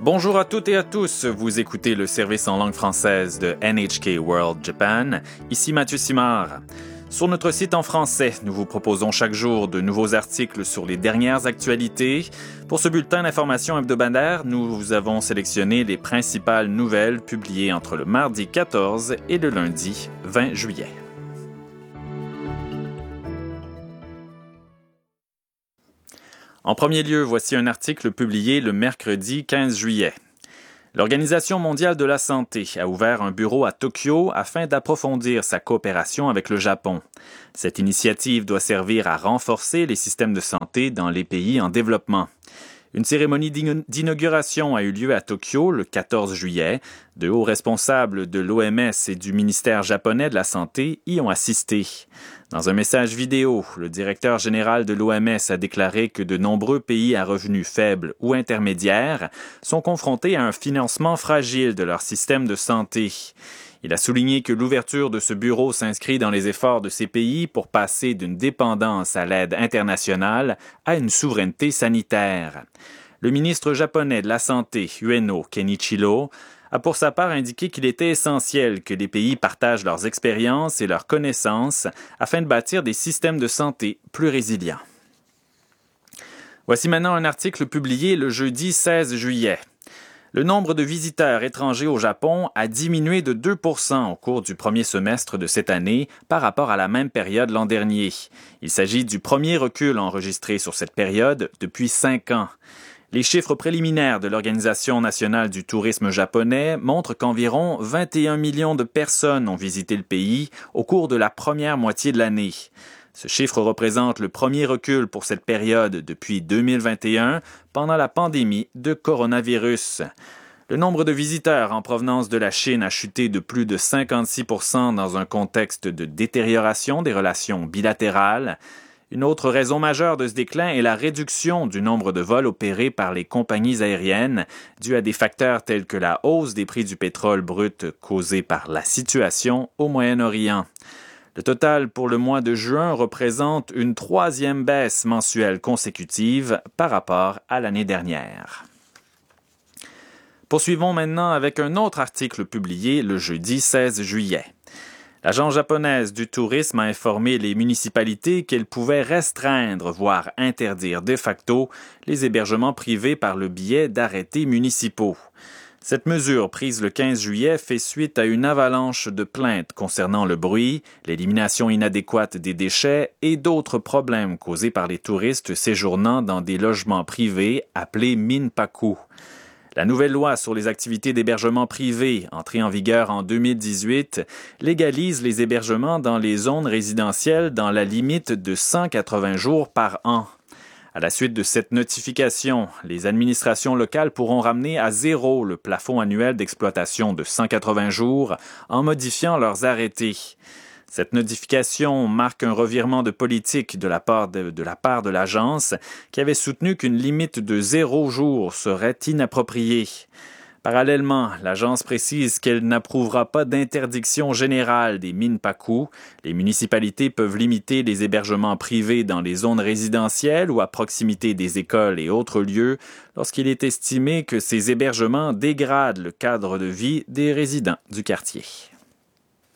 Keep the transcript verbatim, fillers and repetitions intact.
Bonjour à toutes et à tous, vous écoutez le service en langue française de N H K World Japan. Ici Mathieu Simard. Sur notre site en français, nous vous proposons chaque jour de nouveaux articles sur les dernières actualités. Pour ce bulletin d'information hebdomadaire, nous vous avons sélectionné les principales nouvelles publiées entre le mardi quatorze et le lundi vingt juillet. En premier lieu, voici un article publié le mercredi quinze juillet. L'Organisation mondiale de la santé a ouvert un bureau à Tokyo afin d'approfondir sa coopération avec le Japon. Cette initiative doit servir à renforcer les systèmes de santé dans les pays en développement. Une cérémonie d'inauguration a eu lieu à Tokyo le quatorze juillet. De hauts responsables de l'O M S et du ministère japonais de la Santé y ont assisté. Dans un message vidéo, le directeur général de l'O M S a déclaré que de nombreux pays à revenus faibles ou intermédiaires sont confrontés à un financement fragile de leur système de santé. Il a souligné que l'ouverture de ce bureau s'inscrit dans les efforts de ces pays pour passer d'une dépendance à l'aide internationale à une souveraineté sanitaire. Le ministre japonais de la Santé, Ueno Kenichiro, a pour sa part indiqué qu'il était essentiel que les pays partagent leurs expériences et leurs connaissances afin de bâtir des systèmes de santé plus résilients. Voici maintenant un article publié le jeudi seize juillet. Le nombre de visiteurs étrangers au Japon a diminué de deux pour cent au cours du premier semestre de cette année par rapport à la même période l'an dernier. Il s'agit du premier recul enregistré sur cette période depuis cinq ans. Les chiffres préliminaires de l'Organisation nationale du tourisme japonais montrent qu'environ vingt et un millions de personnes ont visité le pays au cours de la première moitié de l'année. Ce chiffre représente le premier recul pour cette période depuis deux mille vingt et un, pendant la pandémie de coronavirus. Le nombre de visiteurs en provenance de la Chine a chuté de plus de cinquante-six pour cent dans un contexte de détérioration des relations bilatérales. Une autre raison majeure de ce déclin est la réduction du nombre de vols opérés par les compagnies aériennes, due à des facteurs tels que la hausse des prix du pétrole brut causée par la situation au Moyen-Orient. Le total pour le mois de juin représente une troisième baisse mensuelle consécutive par rapport à l'année dernière. Poursuivons maintenant avec un autre article publié le jeudi seize juillet. L'Agence japonaise du tourisme a informé les municipalités qu'elles pouvaient restreindre, voire interdire de facto, les hébergements privés par le biais d'arrêtés municipaux. Cette mesure, prise le quinze juillet, fait suite à une avalanche de plaintes concernant le bruit, l'élimination inadéquate des déchets et d'autres problèmes causés par les touristes séjournant dans des logements privés appelés minpaku. La nouvelle loi sur les activités d'hébergement privé, entrée en vigueur en deux mille dix-huit, légalise les hébergements dans les zones résidentielles dans la limite de cent quatre-vingts jours par an. À la suite de cette notification, les administrations locales pourront ramener à zéro le plafond annuel d'exploitation de cent quatre-vingts jours en modifiant leurs arrêtés. Cette notification marque un revirement de politique de la part de, de la part de l'agence qui avait soutenu qu'une limite de zéro jour serait inappropriée. Parallèlement, l'agence précise qu'elle n'approuvera pas d'interdiction générale des minpaku. Les municipalités peuvent limiter les hébergements privés dans les zones résidentielles ou à proximité des écoles et autres lieux lorsqu'il est estimé que ces hébergements dégradent le cadre de vie des résidents du quartier.